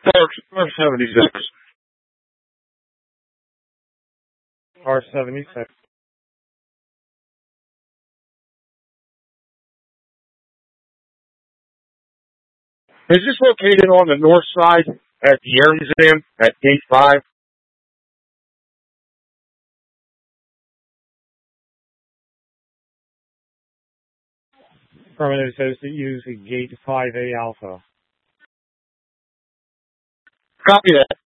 R76. R76. Is this located on the north side at the Air Museum at Gate 5? Affirmative, says to use a Gate 5A Alpha. Copy that.